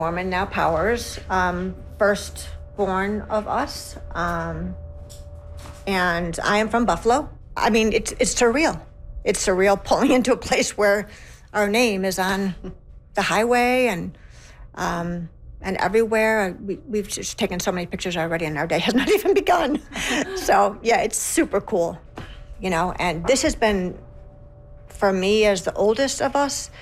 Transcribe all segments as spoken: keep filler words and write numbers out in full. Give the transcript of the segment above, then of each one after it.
Warman now Powers, um, firstborn of us. Um, and I am from Buffalo. I mean, it's, it's surreal. It's surreal pulling into a place where our name is on the highway and um, and everywhere. We, we've just taken so many pictures already and our day has not even begun. So yeah, it's super cool, you know, and this has been, for me as the oldest of us,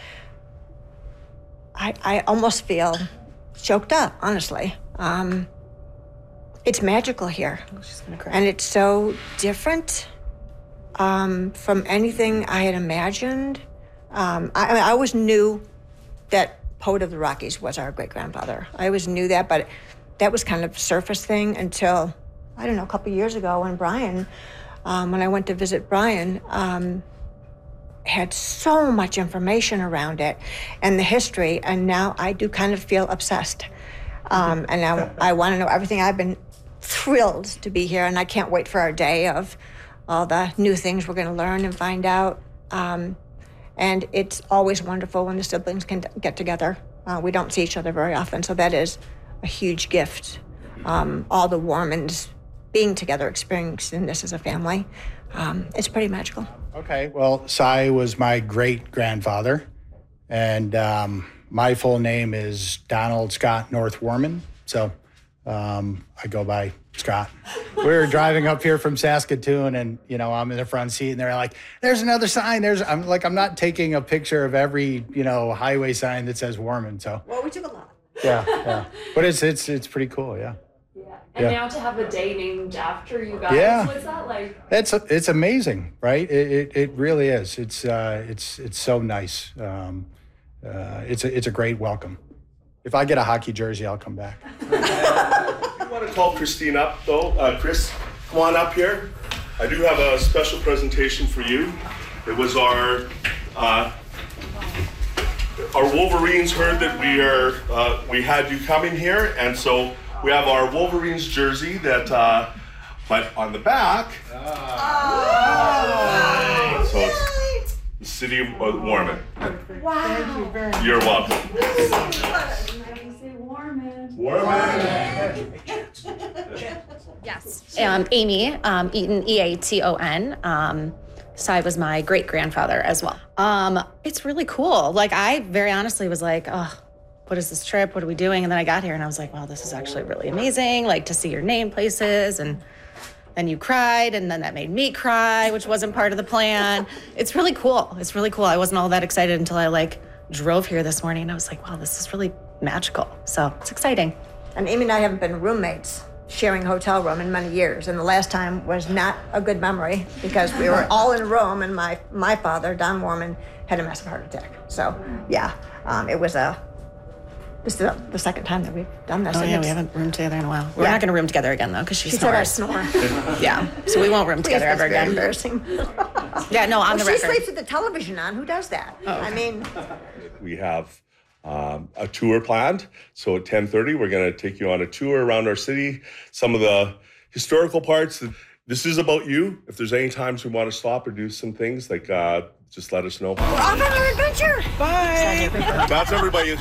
I, I almost feel choked up, honestly. Um, it's magical here. She's gonna cry. And it's so different um, from anything I had imagined. Um, I, I, mean, I always knew that Poet of the Rockies was our great-grandfather. I always knew that, but that was kind of a surface thing until, I don't know, a couple years ago when Brian, um, when I went to visit Brian, um, had so much information around it and the history, and now I do kind of feel obsessed. Um, and now I want to know everything. I've been thrilled to be here, and I can't wait for our day of all the new things we're going to learn and find out. Um, and it's always wonderful when the siblings can get together. Uh, we don't see each other very often, so that is a huge gift. Um, all the Warmans being together, experiencing this as a family, um, it's pretty magical. Okay, well, Cy was my great-grandfather, and um, my full name is Donald Scott North Warman, so um, I go by Scott. We were driving up here from Saskatoon, and, you know, I'm in the front seat, and they're like, there's another sign. There's, I'm like, I'm not taking a picture of every, you know, highway sign that says Warman, so. Well, we took a lot. Yeah, yeah. But it's, it's, it's pretty cool, yeah. And Yeah. now to have a day named after you guys, Yeah. what's that like? It's it's amazing, right? It it, it really is. It's uh it's it's so nice. Um, uh, it's a it's a great welcome. If I get a hockey jersey, I'll come back. I want to call Christine up though. Uh, Chris, come on up here. I do have a special presentation for you. It was our uh, our Wolverines heard that we are uh, we had you coming here, and so. We have our Wolverines jersey that, uh, but on the back, oh. So it's the city of Warman. Wow. Thank you very much. You're welcome. Warman. Yes. Um, Amy um, Eaton, E A T O N. Um, Cy was my great-grandfather as well. Um, it's really cool. Like, I very honestly was like, oh, what is this trip? What are we doing? And then I got here and I was like, wow, this is actually really amazing. Like, to see your name places, and then you cried, and then that made me cry, which wasn't part of the plan. It's really cool. It's really cool. I wasn't all that excited until I like drove here this morning, and I was like, wow, this is really magical. So it's exciting. And Amy and I haven't been roommates, sharing a hotel room in many years. And the last time was not a good memory because we were all in a room, and my, my father, Don Warman, had a massive heart attack. So yeah, um, it was a, This is the second time that we've done this. Oh, and yeah, it's- we haven't roomed together in a while. We're Yeah. not going to room together again, though, because she, She said I snores. snore. Yeah, so we won't room Please, together that's ever very again. embarrassing. Yeah, no, on Well, the she record. sleeps with the television on. Who does that? Oh, okay. I mean, We have um, a tour planned. So at ten thirty, we're going to take you on a tour around our city, some of the historical parts. This is about you. If there's any times we want to stop or do some things, like uh, just let us know. we're off on our adventure. Bye. That's everybody.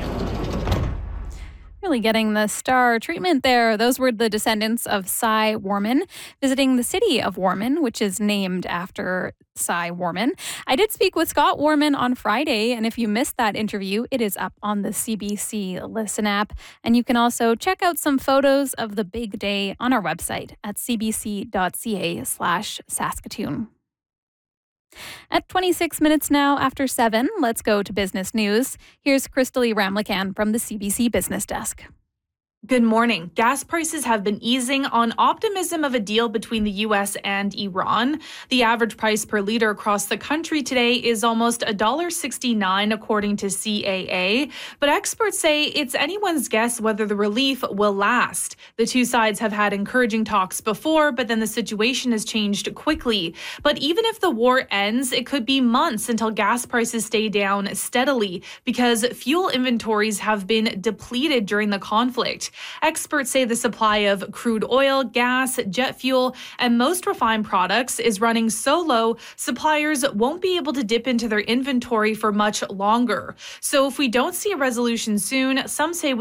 Really getting the star treatment there. Those were the descendants of Cy Warman visiting the city of Warman, which is named after Cy Warman. I did speak with Scott Warman on Friday, and if you missed that interview, it is up on the C B C Listen app. And you can also check out some photos of the big day on our website at cbc.ca slash Saskatoon. At twenty-six minutes now after seven, let's go to business news. Here's Crystalie Ramlakan from the C B C Business Desk. Good morning. Gas prices have been easing on optimism of a deal between the U S and Iran. The average price per liter across the country today is almost one dollar sixty-nine, according to C A A. But experts say it's anyone's guess whether the relief will last. The two sides have had encouraging talks before, but then the situation has changed quickly. But even if the war ends, it could be months until gas prices stay down steadily because fuel inventories have been depleted during the conflict. Experts say the supply of crude oil, gas, jet fuel, and most refined products is running so low, suppliers won't be able to dip into their inventory for much longer. So if we don't see a resolution soon, some say we